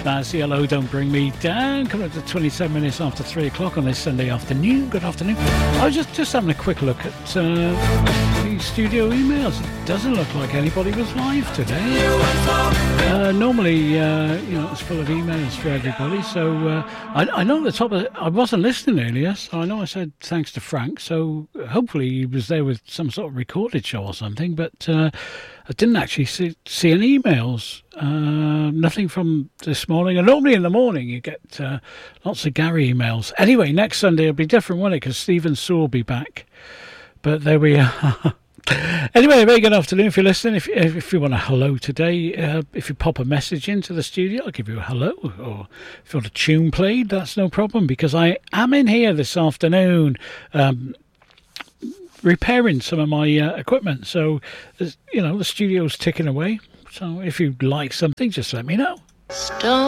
That's the Hello Don't Bring Me Down, coming up to 27 minutes after 3 o'clock on this Sunday afternoon. Good afternoon. I was just having a quick look at the studio emails. It doesn't look like anybody was live today. Normally, it's full of emails for everybody. So I know at the top of it, I wasn't listening earlier, so I know I said thanks to Frank. So hopefully he was there with some sort of recorded show or something, but I didn't actually see any emails. Nothing from this morning. And normally in the morning you get lots of Gary emails. Anyway, next Sunday it'll be different, won't it? Because Stephen Saw will be back. But there we are. Anyway, very good afternoon if you're listening. If you want a hello today, if you pop a message into the studio, I'll give you a hello. Or if you want a tune played, that's no problem, because I am in here this afternoon repairing some of my equipment. So, the studio's ticking away. So if you'd like something, just let me know. Stone.